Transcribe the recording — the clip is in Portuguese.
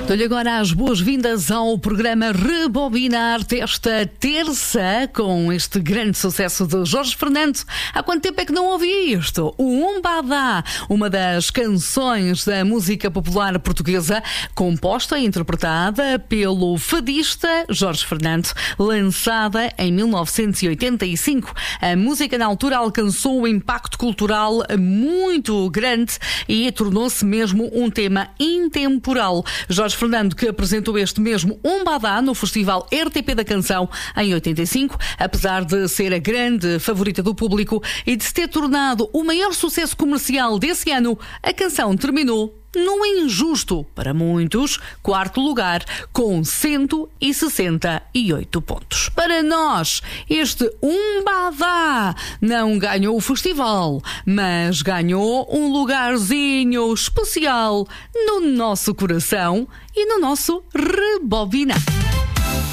Dou-lhe agora as boas-vindas ao programa Rebobinar desta terça, com este grande sucesso de Jorge Fernando. Há quanto tempo é que não ouvi isto? O Umbadá, uma das canções da música popular portuguesa, composta e interpretada pelo fadista Jorge Fernando, lançada em 1985. A música na altura alcançou um impacto cultural muito grande e tornou-se mesmo um tema intemporal. Jorge Fernando, que apresentou este mesmo Umbadá no Festival RTP da Canção em 85, apesar de ser a grande favorita do público e de se ter tornado o maior sucesso comercial desse ano, a canção terminou num injusto, para muitos, quarto lugar, com 168 pontos. Para nós, este Umbadá não ganhou o festival, mas ganhou um lugarzinho especial no nosso coração e no nosso Rebobinar.